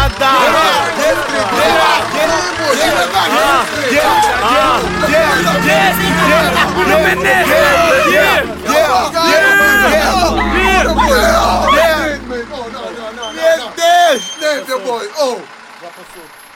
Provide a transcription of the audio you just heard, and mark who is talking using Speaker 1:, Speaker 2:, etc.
Speaker 1: Canadá. Bruno Menezes.
Speaker 2: Meu Deus!
Speaker 3: Name the boy. Oh.
Speaker 2: Já passou.